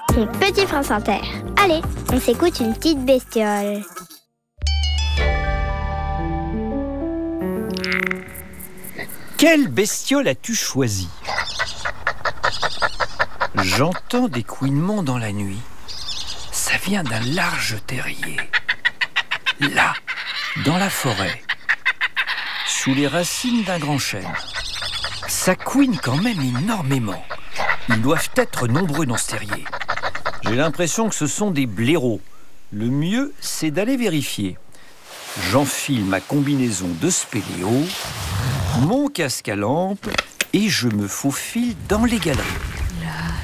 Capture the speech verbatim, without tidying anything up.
Mon petit France Inter. Allez, on s'écoute une petite bestiole. Quelle bestiole as-tu choisi? J'entends des couinements dans la nuit. Ça vient d'un large terrier. Là, dans la forêt, sous les racines d'un grand chêne. Ça couine quand même énormément. Ils doivent être nombreux dans ce terrier. J'ai l'impression que ce sont des blaireaux. Le mieux, c'est d'aller vérifier. J'enfile ma combinaison de spéléo, mon casque à lampe et je me faufile dans les galeries.